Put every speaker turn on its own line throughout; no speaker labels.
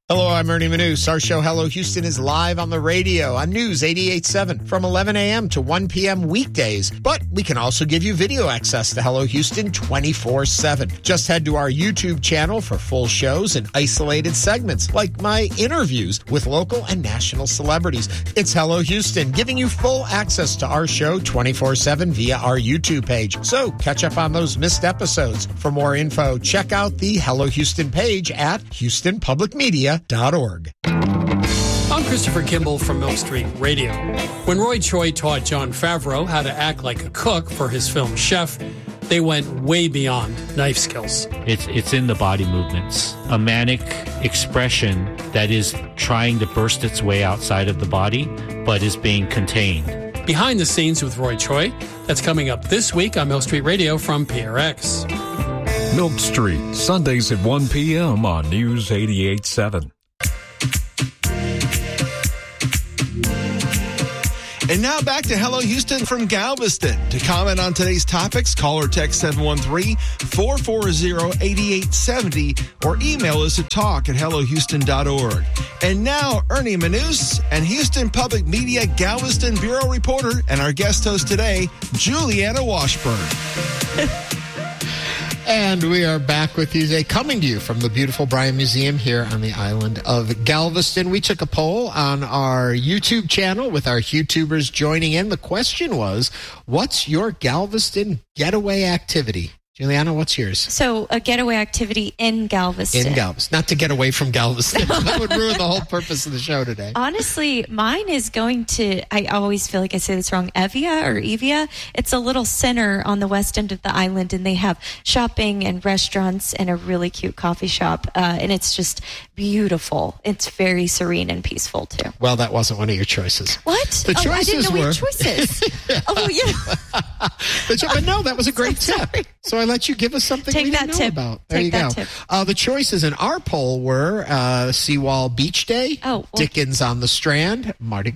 Hello, I'm Ernie Manous. Our show, Hello Houston, is live on the radio on News 88.7 from 11 a.m. to 1 p.m. weekdays. But we can also give you video access to Hello Houston 24/7. Just head to our YouTube channel for full shows and isolated segments, like my interviews with local and national celebrities. It's Hello Houston, giving you full access to our show 24/7 via our YouTube page. So catch up on those missed episodes. For more info, check out the Hello Houston page at HoustonPublicMedia.org.
I'm Christopher Kimball from Milk Street Radio. When Roy Choi taught Jon Favreau how to act like a cook for his film Chef, they went way beyond knife skills.
It's in the body movements, a manic expression that is trying to burst its way outside of the body, but is being contained.
Behind the Scenes with Roy Choi, that's coming up this week on Milk Street Radio from PRX.
Milk Street, Sundays at 1 p.m. on News 88.7.
And now back to Hello Houston from Galveston. To comment on today's topics, call or text 713-440-8870 or email us at talk@hellohouston.org. And now, Ernie Manous and Houston Public Media Galveston Bureau reporter and our guest host today, Juliana Washburn.
And we are back with you today, coming to you from the beautiful Bryan Museum here on the island of Galveston. We took a poll on our YouTube channel with our YouTubers joining in. The question was, what's your Galveston getaway activity? Juliana, what's yours?
So, a getaway activity in Galveston.
In Galveston. Not to get away from Galveston. That would ruin the whole purpose of the show today.
Honestly, mine is going to, I always feel like I say this wrong, Evia. It's a little center on the west end of the island, and they have shopping and restaurants and a really cute coffee shop. And it's just beautiful. It's very serene and peaceful, too.
Well, that wasn't one of your choices.
What?
The choices
I didn't know we
were...
had choices. Oh, yeah.
But no, that was a great tip. So I let you give us something we didn't know about. There you go. The choices in our poll were Seawall Beach Day, Dickens on the Strand, Mardi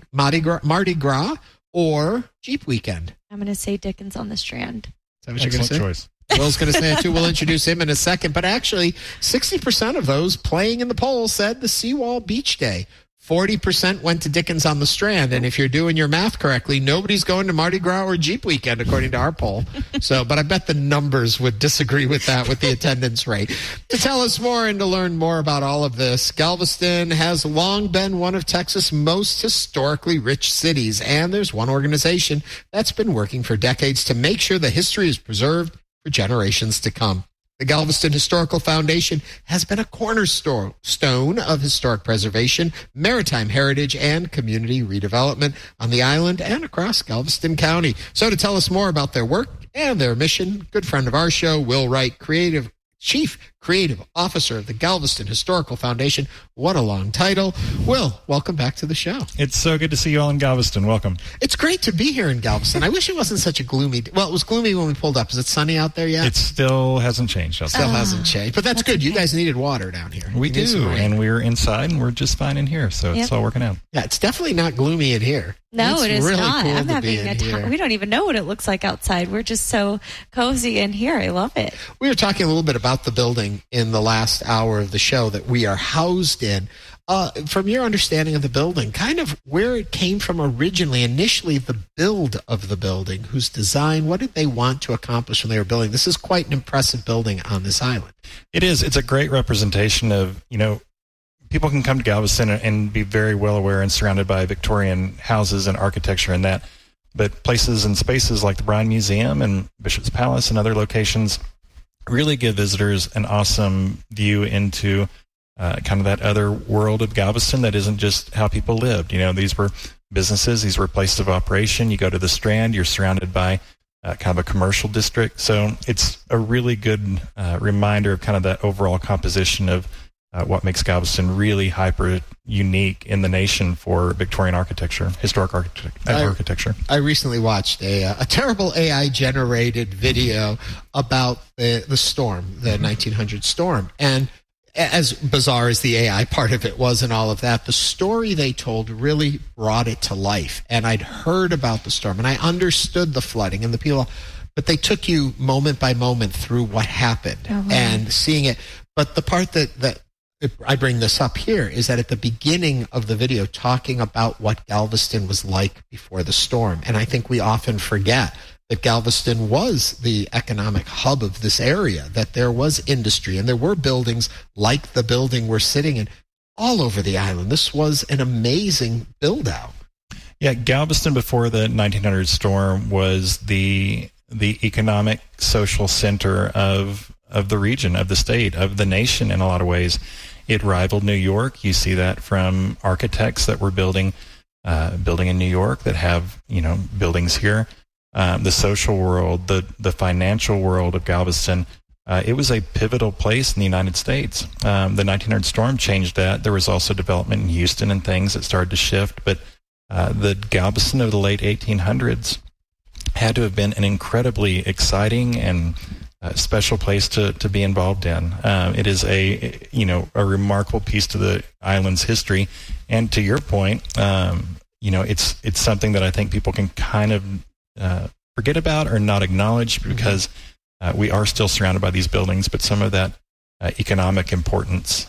Gras, or Jeep Weekend.
I'm going to say Dickens on the Strand.
Is that what you're going to say?
Choice.
Will's going to say it too. We'll introduce him in a second. But actually, 60% of those playing in the poll said the Seawall Beach Day. 40% went to Dickens on the Strand. And if you're doing your math correctly, nobody's going to Mardi Gras or Jeep Weekend, according to our poll. But I bet the numbers would disagree with that, with the attendance rate. To tell us more and to learn more about all of this, Galveston has long been one of Texas' most historically rich cities. And there's one organization that's been working for decades to make sure the history is preserved for generations to come. The Galveston Historical Foundation has been a cornerstone of historic preservation, maritime heritage, and community redevelopment on the island and across Galveston County. So to tell us more about their work and their mission, good friend of our show, Will Wright, Chief Creative Officer of the Galveston Historical Foundation. What a long title. Will, welcome back to the show.
It's so good to see you all in Galveston. Welcome.
It's great to be here in Galveston. I wish it wasn't such a gloomy... Well, it was gloomy when we pulled up. Is it sunny out there yet?
It still hasn't changed.
Still hasn't changed. But that's good. Okay. You guys needed water down here.
We do, and we're inside, and we're just fine in here, so it's all working out.
Yeah, it's definitely not gloomy in here.
No, it is
really
not.
Cool
I'm having a time. We don't even know what it looks like outside. We're just so cozy in here. I love it.
We were talking a little bit about the building in the last hour of the show that we are housed in. From your understanding of the building, kind of where it came from originally, initially the build of the building, whose design, what did they want to accomplish when they were building? This is quite an impressive building on this island.
It is. It's a great representation of, people can come to Galveston and be very well aware and surrounded by Victorian houses and architecture and that. But places and spaces like the Bryan Museum and Bishop's Palace and other locations really give visitors an awesome view into kind of that other world of Galveston that isn't just how people lived. These were businesses, these were places of operation. You go to the Strand, you're surrounded by kind of a commercial district. So it's a really good reminder of kind of that overall composition of what makes Galveston really hyper unique in the nation for Victorian architecture, historic architecture.
I recently watched a terrible AI-generated video about the storm, the 1900 storm. And as bizarre as the AI part of it was and all of that, the story they told really brought it to life. And I'd heard about the storm, and I understood the flooding and the people, but they took you moment by moment through what happened and seeing it. But the part that I bring this up here is that at the beginning of the video, talking about what Galveston was like before the storm. And I think we often forget that Galveston was the economic hub of this area, that there was industry and there were buildings like the building we're sitting in all over the island. This was an amazing build out.
Yeah, Galveston before the 1900 storm was the economic, social center of the region, of the state, of the nation in a lot of ways. It rivaled New York. You see that from architects that were building in New York that have, buildings here. The social world, the financial world of Galveston, it was a pivotal place in the United States. The 1900 storm changed that. There was also development in Houston and things that started to shift, but the Galveston of the late 1800s had to have been an incredibly exciting and special place to be involved in. It is a remarkable piece to the island's history, and to your point, it's something that I think people can kind of forget about or not acknowledge because we are still surrounded by these buildings, but some of that economic importance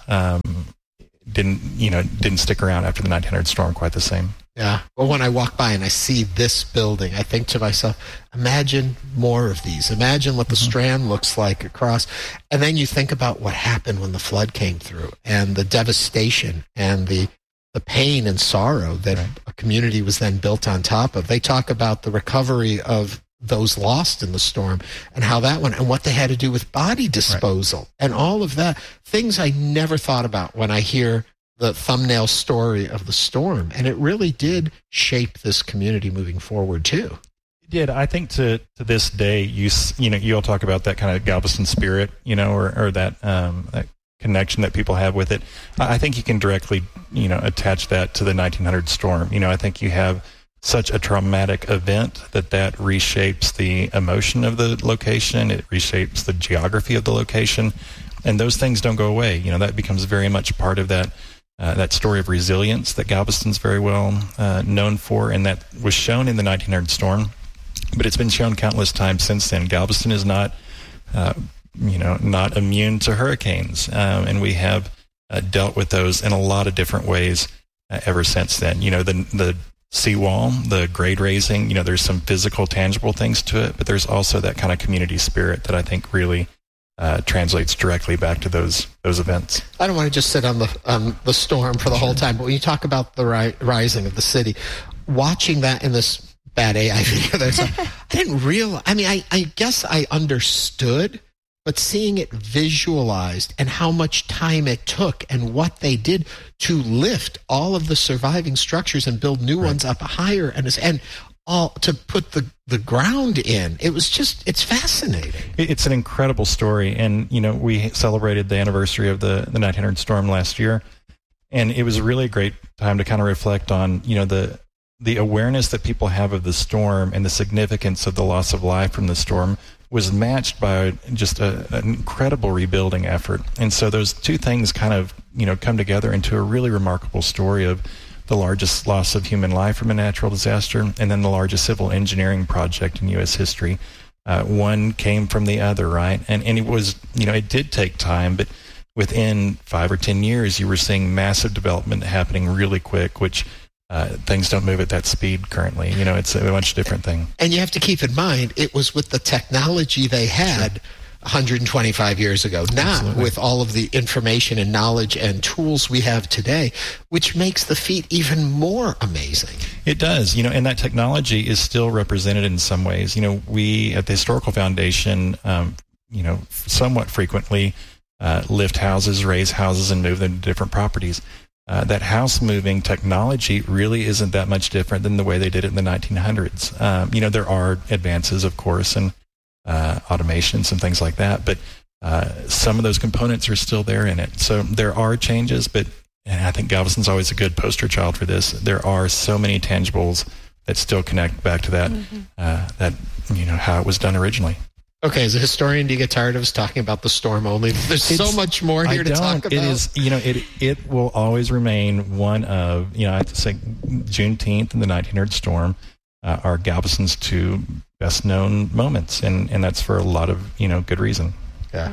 didn't stick around after the 1900 storm quite the same.
Yeah. Well, when I walk by and I see this building, I think to myself, imagine more of these. Imagine what the Strand looks like across. And then you think about what happened when the flood came through and the devastation and the pain and sorrow that a community was then built on top of. They talk about the recovery of those lost in the storm and how that went and what they had to do with body disposal and all of that. Things I never thought about when I hear the thumbnail story of the storm. And it really did shape this community moving forward too.
It did. I think to this day, you all talk about that kind of Galveston spirit, or that connection that people have with it. I think you can directly, attach that to the 1900 storm. I think you have such a traumatic event that reshapes the emotion of the location. It reshapes the geography of the location. And those things don't go away. That becomes very much part of that story of resilience that Galveston's very well known for, and that was shown in the 1900 storm. But it's been shown countless times since then. Galveston is not immune to hurricanes, and we have dealt with those in a lot of different ways ever since then. The seawall, the grade raising, there's some physical, tangible things to it, but there's also that kind of community spirit that I think really translates directly back to those events.
I don't want to just sit on the storm for the whole time, but when you talk about the rising of the city, watching that in this bad AI video, I didn't realize. I mean, I guess I understood, but seeing it visualized and how much time it took and what they did to lift all of the surviving structures and build new ones up higher and all to put the ground in. It's fascinating.
It's an incredible story. And, we celebrated the anniversary of the 1900 storm last year. And it was really a great time to kind of reflect on, the awareness that people have of the storm and the significance of the loss of life from the storm was matched by just an incredible rebuilding effort. And so those two things kind of, come together into a really remarkable story of the largest loss of human life from a natural disaster, and then the largest civil engineering project in U.S. history. One came from the other, right? And it was, it did take time, but within 5 or 10 years, you were seeing massive development happening really quick, which things don't move at that speed currently. It's a much different thing.
And you have to keep in mind, it was with the technology they had 125 years ago, not with all of the information and knowledge and tools we have today, which makes the feat even more amazing.
It does, and that technology is still represented in some ways. We at the Historical Foundation, somewhat frequently lift houses, raise houses, and move them to different properties. That house moving technology really isn't that much different than the way they did it in the 1900s. There are advances, of course, and automations and things like that, but some of those components are still there in it. So there are changes, and I think Galveston's always a good poster child for this. There are so many tangibles that still connect back to that, how it was done originally.
Okay, as a historian, do you get tired of us talking about the storm only? There's so much more here to talk about.
It is, it will always remain one of, I have to say, Juneteenth and the 1900 storm are Galveston's two best known moments, and that's for a lot of good reason.
Yeah.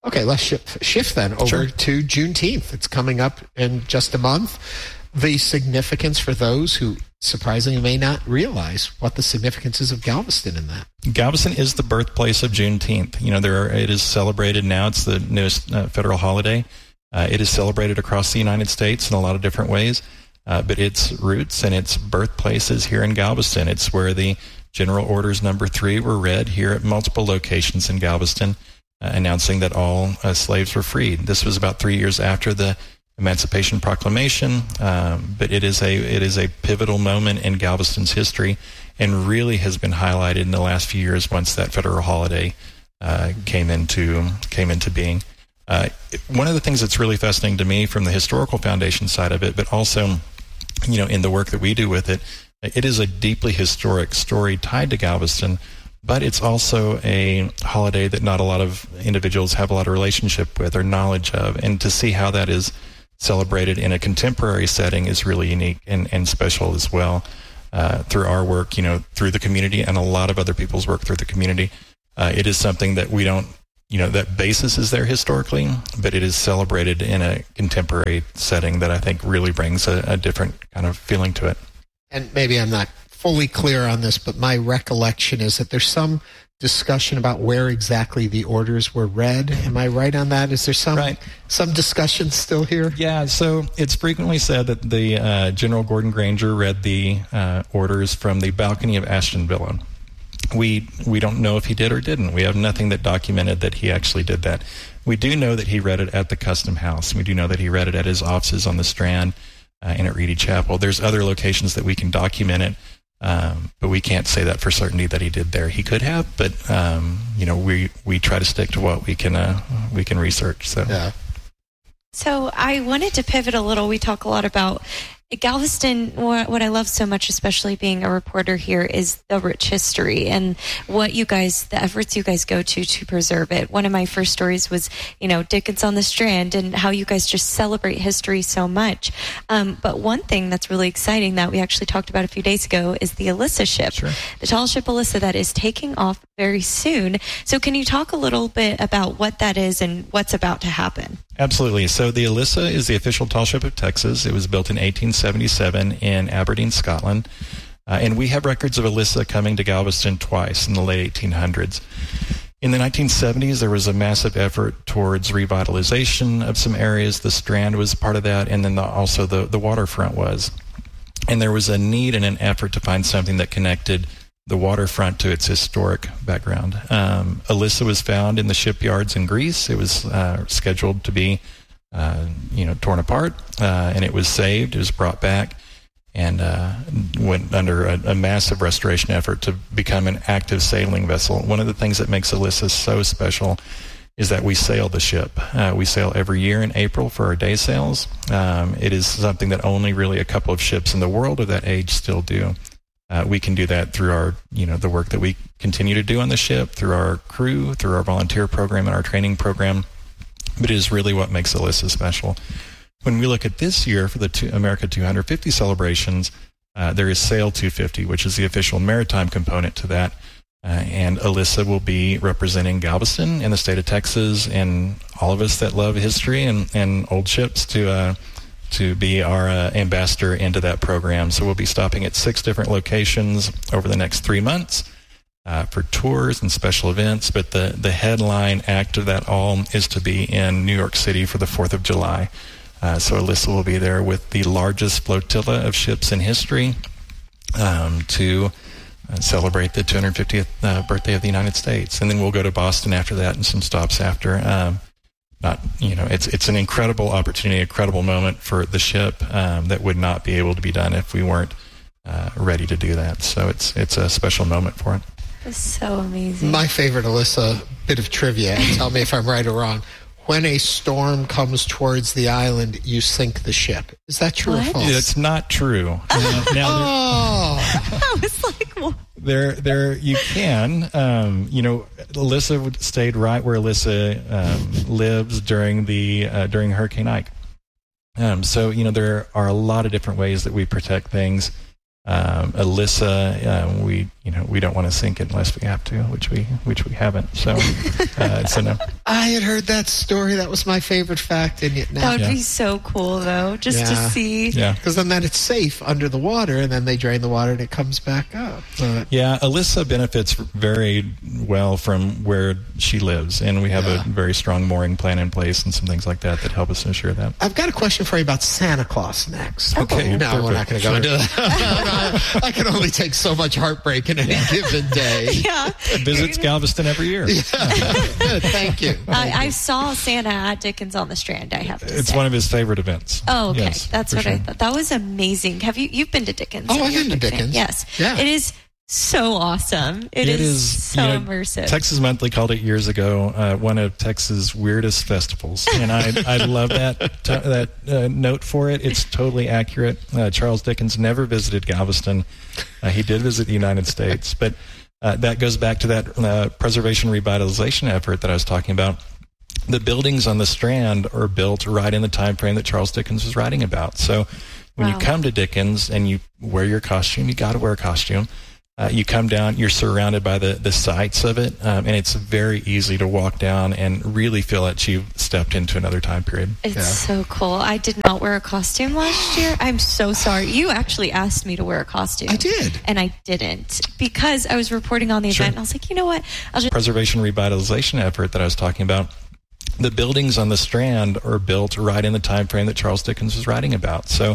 Okay, let's shift then over to Juneteenth. It's coming up in just a month. The significance for those who surprisingly may not realize what the significance is of Galveston in that.
Galveston is the birthplace of Juneteenth. It is celebrated now. It's the newest federal holiday. It is celebrated across the United States in a lot of different ways, but its roots and its birthplace is here in Galveston. It's where the General Orders Number 3 were read here at multiple locations in Galveston, announcing that all slaves were freed. This was about 3 years after the Emancipation Proclamation, but it is a pivotal moment in Galveston's history, and really has been highlighted in the last few years once that federal holiday came into being. One of the things that's really fascinating to me from the historical foundation side of it, but also, in the work that we do with it, it is a deeply historic story tied to Galveston, but it's also a holiday that not a lot of individuals have a lot of relationship with or knowledge of, and to see how that is celebrated in a contemporary setting is really unique and special as well. Through our work, through the community, and a lot of other people's work through the community, it is something that we don't, that basis is there historically, but it is celebrated in a contemporary setting that I think really brings a different kind of feeling to it.
And maybe I'm not fully clear on this, but my recollection is that there's some discussion about where exactly the orders were read. Am I right on that? Is there some discussion still here?
Yeah, so it's frequently said that the General Gordon Granger read the orders from the balcony of Ashton Villa. We don't know if he did or didn't. We have nothing that documented that he actually did that. We do know that he read it at the Custom House. We do know that he read it at his offices on the Strand and at Reedy Chapel. There's other locations that we can document it, but we can't say that for certainty that he did there. He could have, but we try to stick to what we can research. So.
Yeah.
So I wanted to pivot a little. We talk a lot about Galveston. What I love so much, especially being a reporter here, is the rich history and the efforts you guys go to preserve it. One of my first stories was, Dickens on the Strand and how you guys just celebrate history so much. But one thing that's really exciting that we actually talked about a few days ago is the Alyssa ship, the tall ship Alyssa that is taking off very soon. So can you talk a little bit about what that is and what's about to happen?
Absolutely. So the Alyssa is the official tall ship of Texas. It was built in 1877 in Aberdeen, Scotland. And we have records of Alyssa coming to Galveston twice in the late 1800s. In the 1970s, there was a massive effort towards revitalization of some areas. The Strand was part of that, and then also the waterfront was. And there was a need and an effort to find something that connected the waterfront to its historic background. Alyssa was found in the shipyards in Greece. It was scheduled to be, torn apart, and it was saved. It was brought back and went under a massive restoration effort to become an active sailing vessel. One of the things that makes Alyssa so special is that we sail the ship. We sail every year in April for our day sails. It is something that only really a couple of ships in the world of that age still do. We can do that through our, the work that we continue to do on the ship, through our crew, through our volunteer program and our training program. But it is really what makes Alyssa special. When we look at this year for the America 250 celebrations, there is Sail 250, which is the official maritime component to that. And Alyssa will be representing Galveston and the state of Texas and all of us that love history and old ships to be our ambassador into that program. So we'll be stopping at 6 different locations over the next 3 months for tours and special events. But the headline act of that all is to be in New York City for the 4th of July. So Alyssa will be there with the largest flotilla of ships in history to celebrate the 250th birthday of the United States. And then we'll go to Boston after that and some stops after. It's an incredible opportunity, a credible moment for the ship that would not be able to be done if we weren't ready to do that. So it's a special moment for it.
It's so amazing.
My favorite Alyssa bit of trivia, and tell me if I'm right or wrong. When a storm comes towards the island, you sink the ship. Is that true or false?
It's not true.
I was like, what?
There, you can. Alyssa stayed right where Alyssa lives during Hurricane Ike. So there are a lot of different ways that we protect things. Alyssa, we don't want to sink it unless we have to, which we haven't. So, so no.
I had heard that story. That was my favorite fact. And yet now,
That would be so cool, though, just to see.
Yeah.
because then it's safe under the water, and then they drain the water and it comes back up. But
Yeah, Alyssa benefits very well from where she lives, and we have a very strong mooring plan in place and some things like that help us ensure that.
I've got a question for you about Santa Claus next.
Okay,
No, we're not
perfect.
going to go into that. I can only take so much heartbreak in any given day.
Yeah.
Visits Galveston every year.
Thank you.
I saw Santa at Dickens on the Strand, I have to
It's
say.
one of his favorite events.
Oh, okay.
Yes,
That's
for
what I
sure.
thought. That was amazing. You've been to Dickens?
Oh, I've
You're a
been to
big fan.
Dickens.
Yes.
Yeah.
It is so awesome. It is so immersive.
Texas Monthly called it years ago one of Texas' weirdest festivals, and I love that note for it. It's totally accurate. Charles Dickens never visited Galveston. He did visit the United States, but that goes back to that preservation revitalization effort that I was talking about. The buildings on the Strand are built right in the time frame that Charles Dickens was writing about. So when you come to Dickens and you wear your costume, you got to wear a costume. You come down, you're surrounded by the sights of it, and it's very easy to walk down and really feel that you've stepped into another time period.
It's so cool. I did not wear a costume last year. I'm so sorry. You actually asked me to wear a costume.
I did.
And I didn't because I was reporting on the event. And I was like, you know what? I'll just
Preservation revitalization effort that I was talking about. The buildings on the Strand are built right in the time frame that Charles Dickens was writing about. So